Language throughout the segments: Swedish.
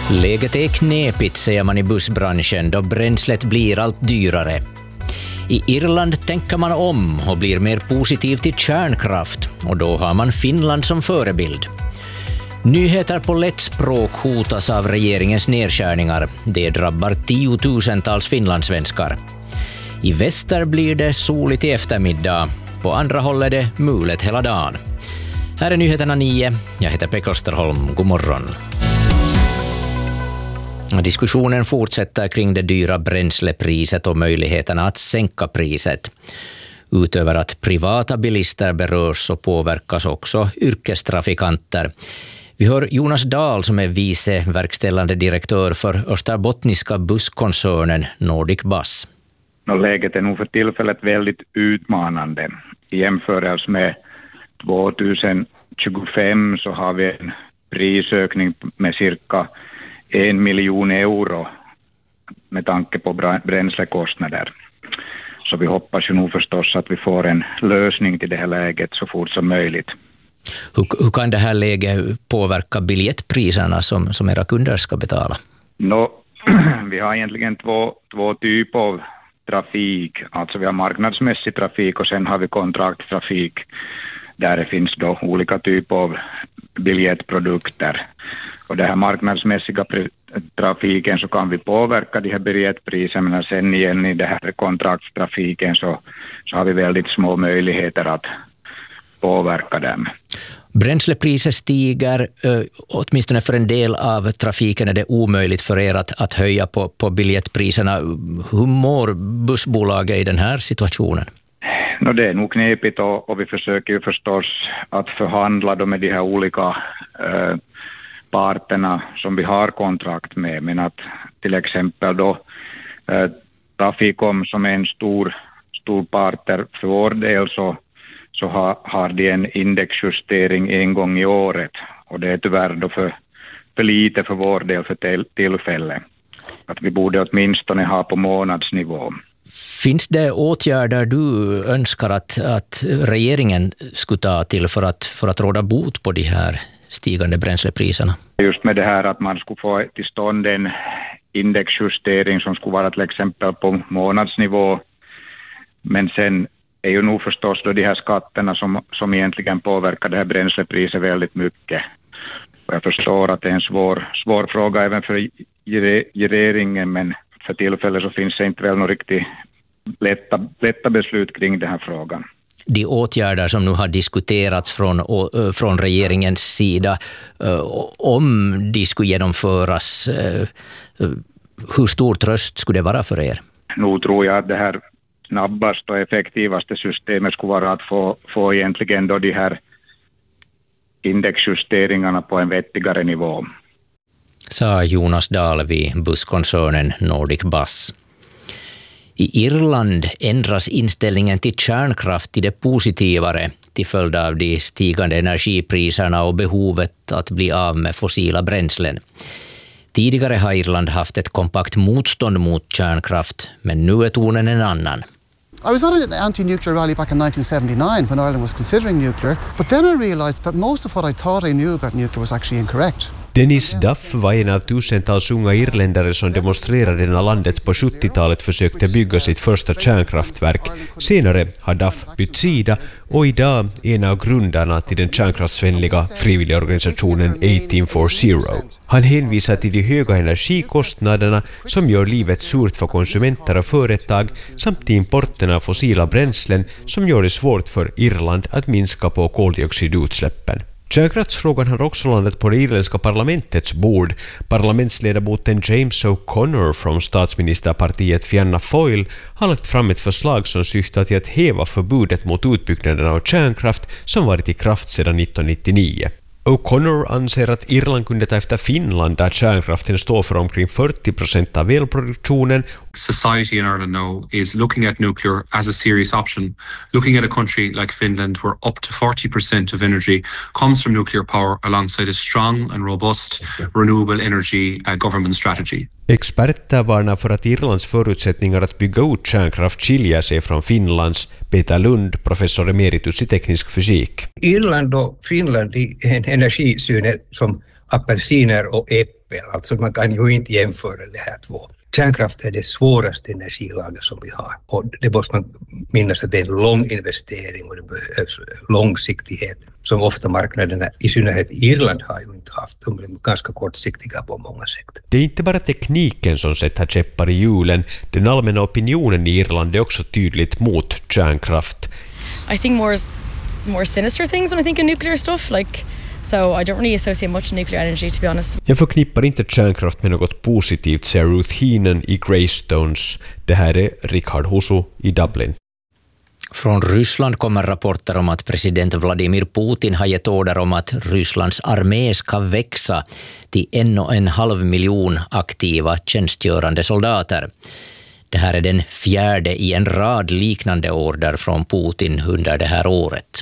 Läget är knepigt, säger man i bussbranschen, då bränslet blir allt dyrare. I Irland tänker man om och blir mer positiv till kärnkraft, och då har man Finland som förebild. Nyheter på lätt språk hotas av regeringens nedskärningar. Det drabbar tiotusentals finlandssvenskar. I väster blir det soligt i eftermiddag. På andra håll är det mulet hela dagen. Här är nyheterna 9. Jag heter Pekka Österholm. God morgon. Diskussionen fortsätter kring det dyra bränslepriset och möjligheterna att sänka priset. Utöver att privata bilister berörs så påverkas också yrkestrafikanter. Vi hör Jonas Dahl som är vice verkställande direktör för österbottniska busskoncernen Nordic Bus. Läget är nog för tillfället väldigt utmanande. I jämförelse med 2025 så har vi en prisökning med cirka 1 miljon euro med tanke på bränslekostnader. Så vi hoppas ju nog förstås att vi får en lösning till det här läget så fort som möjligt. Hur kan det här läget påverka biljettpriserna som era kunder ska betala? Vi har egentligen två typer av trafik. Alltså vi har marknadsmässig trafik och sen har vi kontrakttrafik där det finns då olika typer av biljettprodukter. Och det här marknadsmässiga trafiken så kan vi påverka de här biljettpriserna, men sen igen i det här kontraktstrafiken så har vi väldigt små möjligheter att påverka dem. Bränslepriser stiger, åtminstone för en del av trafiken är det omöjligt för er att höja på biljettpriserna. Hur mår bussbolaget i den här situationen? Det är nog knepigt och vi försöker ju förstås att förhandla då med de här olika parterna som vi har kontrakt med. Men att till exempel då Trafikom som är en stor partner för vår del så har de en indexjustering en gång i året. Och det är tyvärr då för lite för vår del för tillfälle. Att vi borde åtminstone ha på månadsnivå. Finns det åtgärder du önskar att regeringen skulle ta till för att råda bot på de här stigande bränslepriserna? Just med det här att man skulle få till stånd en indexjustering som skulle vara till exempel på månadsnivå. Men sen är ju nog förstås då de här skatterna som egentligen påverkar det här bränslepriset väldigt mycket. Och jag förstår att det är en svår fråga även för regeringen, men för tillfället så finns det inte väl några riktigt lätta beslut kring den här frågan. De åtgärder som nu har diskuterats från regeringens sida, om de skulle genomföras, hur stor tröst skulle det vara för er? Nu tror jag att det här snabbaste och effektivaste systemet skulle vara att få egentligen då de här indexjusteringarna på en vettigare nivå. Sa Jonas Dahl vid busskoncernen Nordic Bus. I Irland ändras inställningen till kärnkraft till det positivare till följd av de stigande energipriserna och behovet att bli av med fossila bränslen. Tidigare har Irland haft ett kompakt motstånd mot kärnkraft, men nu är tonen en annan. I was at an anti-nuclear rally back in 1979 when Ireland was considering nuclear, but then I realised that most of what I thought I knew about nuclear was actually incorrect. Dennis Duff var en av tusentals unga irländare som demonstrerade när landet på 70-talet försökte bygga sitt första kärnkraftverk. Senare har Duff bytt sida och idag en av grundarna till den kärnkraftsvänliga frivilliga organisationen 1840. Han hänvisar till de höga energikostnaderna som gör livet surt för konsumenter och företag samt till importen av fossila bränslen som gör det svårt för Irland att minska på koldioxidutsläppen. Kärnkraftsfrågan har också landat på det irländska parlamentets bord. Parlamentsledamoten James O'Connor från statsministerpartiet Fianna Fáil har lagt fram ett förslag som syftar till att häva förbudet mot utbyggnaden av kärnkraft som varit i kraft sedan 1999. O'Connor anser att Irland kunde ta efter Finland där kärnkraften står för omkring 40% av elproduktionen. Society in Ireland now is looking at nuclear as a serious option. Looking at a country like Finland where up to 40% of energy comes from nuclear power alongside a strong and robust renewable energy government strategy. Experter varnar för att Irlands förutsättningar att bygga ut kärnkraft skiljer sig från Finlands. Peter Lund, professor emeritus i teknisk fysik. Irland och Finland i en energisyn som apelsiner och äppel, alltså man kan ju inte jämföra det här två. Kärnkraft är det svåraste energilaget som vi har och det måste man minnas att det är en lång investering och det behövs långsiktighet som ofta marknaderna, i synnerhet Irland, har ju inte haft. De är ganska kortsiktiga på många sätt. Det är inte bara tekniken som sätter käppar i hjulen. Den allmänna opinionen i Irland är också tydligt mot kärnkraft. I think more sinister things when I think of nuclear stuff, like so I don't really associate much nuclear energy, to be honest. Jag förknippar inte kärnkraft med något positivt, säger Ruth Heenan i Greystones. Det här är Richard Husu i Dublin. Från Ryssland kommer rapporter om att president Vladimir Putin har gett order om att Rysslands armé ska växa till 1,5 miljon aktiva tjänstgörande soldater. Det här är den 4:e i en rad liknande order från Putin under det här året.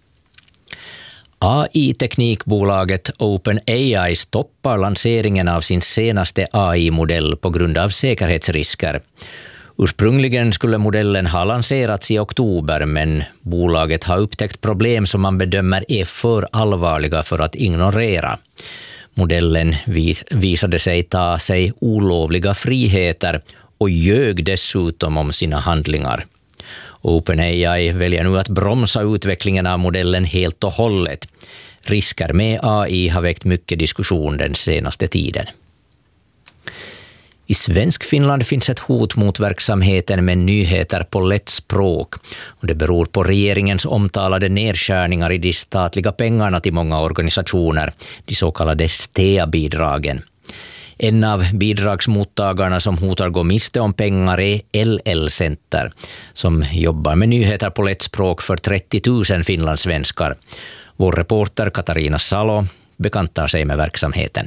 AI-teknikbolaget OpenAI stoppar lanseringen av sin senaste AI-modell på grund av säkerhetsrisker. Ursprungligen skulle modellen ha lanserats i oktober, men bolaget har upptäckt problem som man bedömer är för allvarliga för att ignorera. Modellen visade sig ta sig olovliga friheter och ljög dessutom om sina handlingar. OpenAI väljer nu att bromsa utvecklingen av modellen helt och hållet. Risker med AI har väckt mycket diskussion den senaste tiden. I svensk Finland finns ett hot mot verksamheten med nyheter på lätt språk. Och det beror på regeringens omtalade nedskärningar i de statliga pengarna till många organisationer, de så kallade STEA-bidragen. En av bidragsmottagarna som hotar gå miste om pengar är LL-center, som jobbar med nyheter på lätt språk för 30 000 finlandssvenskar. Vår reporter Katarina Salo bekantar sig med verksamheten.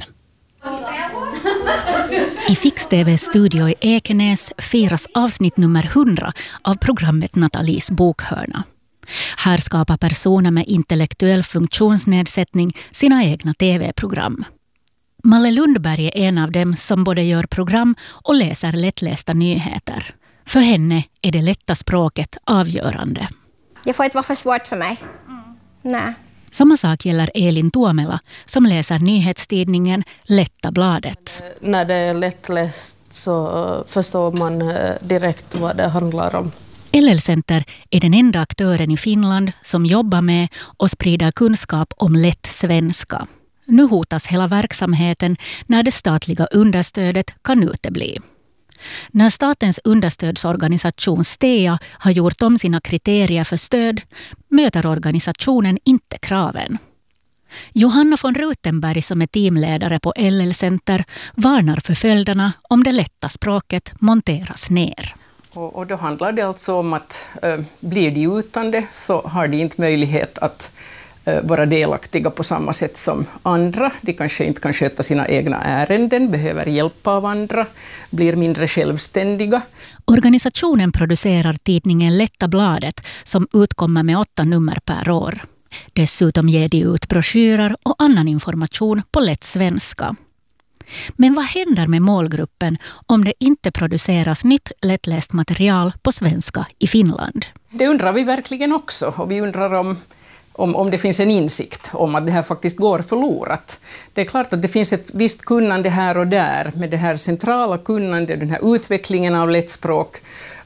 I Fix-TVs studio i Ekenäs firas avsnitt nummer 100 av programmet Nathalies bokhörna. Här skapar personer med intellektuell funktionsnedsättning sina egna TV-program. Malle Lundberg är en av dem som både gör program och läser lättlästa nyheter. För henne är det lätta språket avgörande. Det får inte vara för svårt för mig. Nej. Samma sak gäller Elin Tuomela som läser nyhetstidningen Lätta bladet. När det är lättläst så förstår man direkt vad det handlar om. LL-center är den enda aktören i Finland som jobbar med och sprider kunskap om lätt svenska. Nu hotas hela verksamheten när det statliga understödet kan utebli. När statens understödsorganisation STEA har gjort om sina kriterier för stöd möter organisationen inte kraven. Johanna von Rutenberg som är teamledare på LL-center varnar för följderna om det lätta språket monteras ner. Och då handlar det alltså om att blir de utan det så har de inte möjlighet att vara delaktiga på samma sätt som andra. De kanske inte kan sköta sina egna ärenden, behöver hjälp av andra, blir mindre självständiga. Organisationen producerar tidningen Lätta bladet som utkommer med 8 nummer per år. Dessutom ger de ut broschyrer och annan information på lätt svenska. Men vad händer med målgruppen om det inte produceras nytt lättläst material på svenska i Finland? Det undrar vi verkligen också, och vi undrar om det finns en insikt om att det här faktiskt går förlorat. Det är klart att det finns ett visst kunnande här och där, med det här centrala kunnandet, den här utvecklingen av lättspråk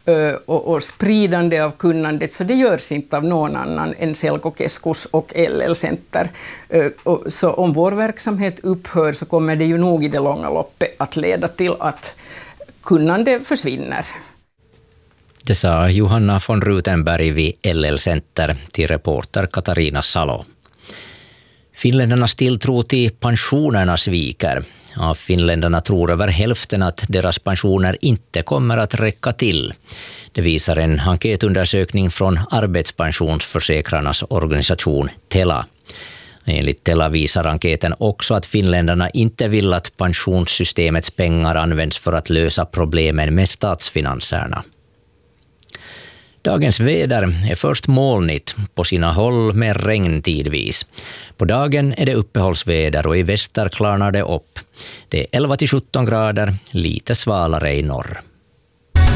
och spridande av kunnandet, så det görs inte av någon annan än Selkokeskus och LL-center. Så om vår verksamhet upphör så kommer det ju nog i det långa loppet att leda till att kunnande försvinner. Det sa Johanna von Rutenberg vid LL-center till reporter Katarina Salo. Finländarnas tilltro till pensionerna sviker. Av finländarna tror över hälften att deras pensioner inte kommer att räcka till. Det visar en enkätundersökning från arbetspensionsförsäkrarnas organisation TELA. Enligt TELA visar enkäten också att finländarna inte vill att pensionssystemets pengar används för att lösa problemen med statsfinanserna. Dagens väder är först molnigt, på sina håll med regn tidvis. På dagen är det uppehållsväder och i väster klarnar det upp. Det är 11-17 grader, lite svalare i norr.